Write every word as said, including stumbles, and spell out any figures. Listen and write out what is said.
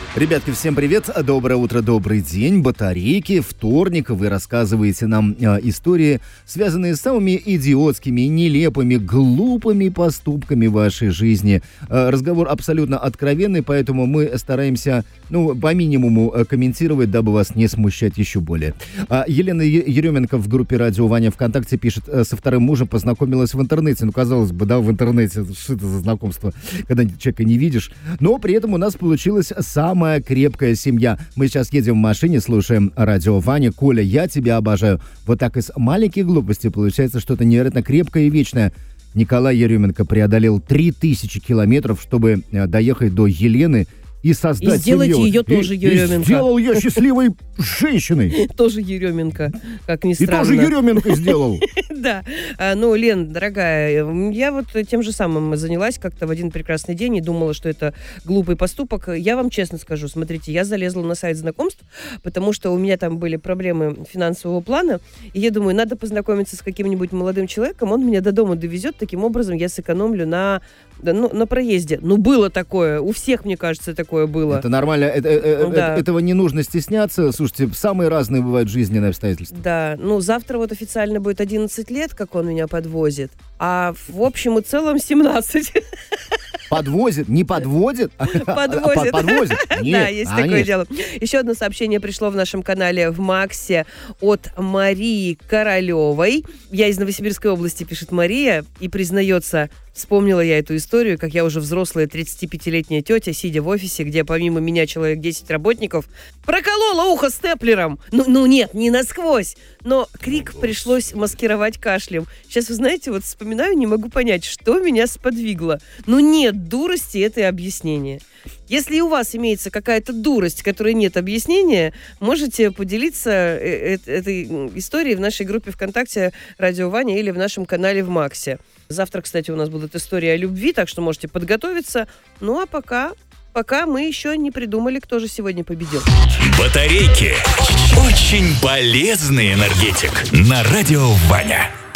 Ребятки, всем привет, доброе утро, добрый день, батарейки, вторник, вы рассказываете нам э, истории, связанные с самыми идиотскими, нелепыми, глупыми поступками в вашей жизни. Э, разговор абсолютно откровенный, поэтому мы стараемся, ну, по минимуму э, комментировать, дабы вас не смущать еще более. А Елена Еременко в группе «Радио Ваня» ВКонтакте пишет, э, со вторым мужем познакомилась в интернете. Ну, казалось бы, да, в интернете, что это за знакомство, когда человека не видишь. Но при этом у нас получилась самая Самая крепкая семья. Мы сейчас едем в машине, слушаем радио Ваня. Коля, я тебя обожаю. Вот так из маленьких глупостей получается что-то невероятно крепкое и вечное. Николай Еременко преодолел три тысячи километров, чтобы доехать до Елены и создать и сделать семью. ее тоже и, Еременко. И сделал ее счастливой женщиной. Тоже Еременко, как ни странно. И тоже Еременко сделал. Да. Ну, Лен, дорогая, я вот тем же самым занялась как-то в один прекрасный день и думала, что это глупый поступок. Я вам честно скажу, смотрите, я залезла на сайт знакомств, потому что у меня там были проблемы финансового плана, и я думаю, надо познакомиться с каким-нибудь молодым человеком, он меня до дома довезет, таким образом я сэкономлю на, ну, на проезде. Ну, было такое, у всех, мне кажется, такое было. Это нормально, это, это, да. этого не нужно стесняться. Слушайте, самые разные бывают жизненные обстоятельства. Да, ну, завтра вот официально будет одиннадцать лет, как он меня подвозит, а в общем и целом семнадцать. Подвозит? Не подводит? Подвозит. Подвозит? Нет. Да, есть а, такое нет. дело. Еще одно сообщение пришло в нашем канале в Максе от Марии Королевой. Я из Новосибирской области, пишет Мария, и признается, вспомнила я эту историю, как я уже взрослая тридцатипятилетняя тетя, сидя в офисе, где помимо меня человек десять работников, проколола ухо степлером. Ну, ну нет, не насквозь. Но крик пришлось маскировать кашлем. Сейчас, вы знаете, вот вспоминаю, не могу понять, что меня сподвигло. Ну нет дурости, это и объяснение. Если у вас имеется какая-то дурость, которой нет объяснения, можете поделиться этой историей в нашей группе ВКонтакте «Радио Ваня» или в нашем канале в Максе. Завтра, кстати, у нас будут истории о любви, так что можете подготовиться. Ну а пока, пока мы еще не придумали, кто же сегодня победил. Батарейки. Очень полезный энергетик на радио Ваня.